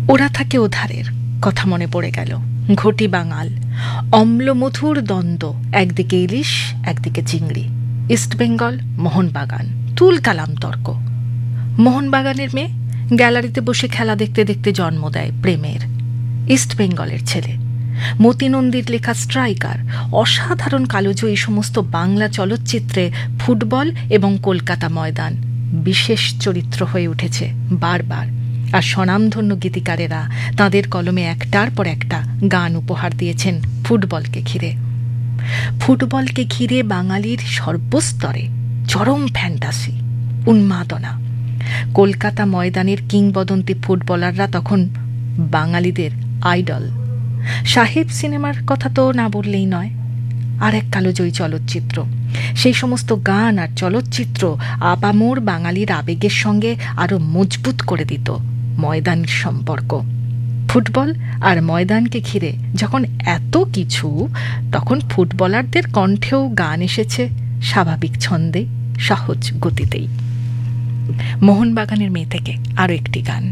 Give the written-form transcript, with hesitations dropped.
ওরা থাকে ওধারের কথা মনে পড়ে গেল। ঘটি বাঙাল, অম্লমধুর দ্বন্দ্ব, একদিকে ইলিশ একদিকে চিংড়ি। ইস্টবেঙ্গল, মোহনবাগান, তুলকালাম তর্ক। মোহনবাগানের মেয়ে গ্যালারিতে বসে খেলা দেখতে দেখতে জন্ম দেয় প্রেমের। ইস্টবেঙ্গলের ছেলে মতিনন্দীর লেখা স্ট্রাইকার, অসাধারণ কালোজয়ী এই সমস্ত বাংলা চলচ্চিত্রে ফুটবল এবং কলকাতা ময়দান বিশেষ চরিত্র হয়ে উঠেছে বারবার। আর স্বনামধন্য গীতিকারেরা তাঁদের কলমে একটার পর একটা গান উপহার দিয়েছেন ফুটবলকে ঘিরে। ফুটবলকে ঘিরে বাঙালির সর্বস্তরে চরম ফ্যান্টাসি, উন্মাদনা। কলকাতা ময়দানের কিংবদন্তি ফুটবলাররা তখন বাঙালিদের আইডল। সাহেব সিনেমার কথা তো না বললেই নয়, আর এক কালোজয়ী চলচ্চিত্র। সেই সমস্ত গান আর চলচ্চিত্র আপামোর বাঙালির আবেগের সঙ্গে আরো মজবুত করে দিত ময়দানের সম্পর্ক। ফুটবল আর ময়দানকে ঘিরে যখন এত কিছু, তখন ফুটবলারদের কণ্ঠেও গান এসেছে স্বাভাবিক ছন্দে, সহজ গতিতেই। মোহনবাগানের মেয়ে থেকে আরো একটি গান।